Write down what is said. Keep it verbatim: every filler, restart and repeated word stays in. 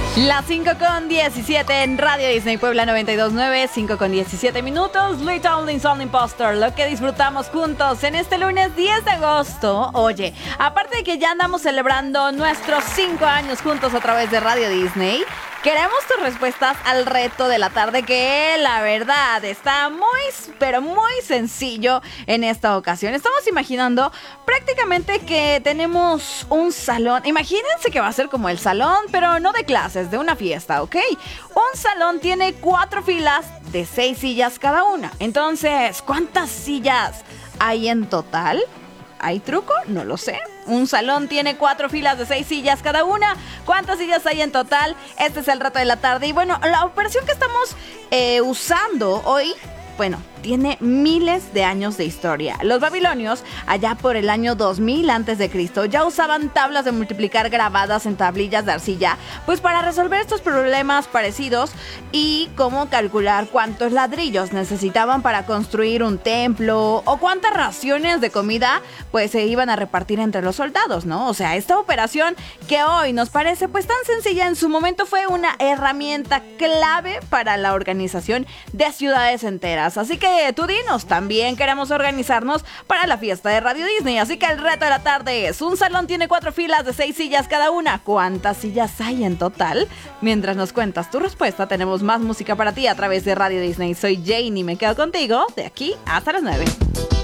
Las cinco con diecisiete en Radio Disney Puebla noventa y dos punto nueve, cinco con diecisiete minutos. Little Soul Imposter, lo que disfrutamos juntos en este lunes diez de agosto. Oye, aparte de que ya andamos celebrando nuestros cinco años juntos a través de Radio Disney, queremos tus respuestas al reto de la tarde, que la verdad está muy, pero muy sencillo en esta ocasión. Estamos imaginando prácticamente que tenemos un salón. Imagínense que va a ser como el salón, pero no de clases, de una fiesta, ¿ok? Un salón tiene cuatro filas de seis sillas cada una. Entonces, ¿cuántas sillas hay en total? ¿Hay truco? No lo sé. Un salón tiene cuatro filas de seis sillas cada una. ¿Cuántas sillas hay en total? Este es el reto de la tarde. Y bueno, la operación que estamos eh, usando hoy, bueno, tiene miles de años de historia. Los babilonios, allá por el año dos mil antes de Cristo, ya usaban tablas de multiplicar grabadas en tablillas de arcilla, pues para resolver estos problemas parecidos y cómo calcular cuántos ladrillos necesitaban para construir un templo o cuántas raciones de comida pues se iban a repartir entre los soldados, ¿no? O sea, esta operación que hoy nos parece pues tan sencilla, en su momento fue una herramienta clave para la organización de ciudades enteras. Así que tú dinos, también queremos organizarnos para la fiesta de Radio Disney. Así que el reto de la tarde es: un salón tiene cuatro filas de seis sillas cada una. ¿Cuántas sillas hay en total? Mientras nos cuentas tu respuesta, tenemos más música para ti a través de Radio Disney. Soy Jane y me quedo contigo de aquí hasta las nueve.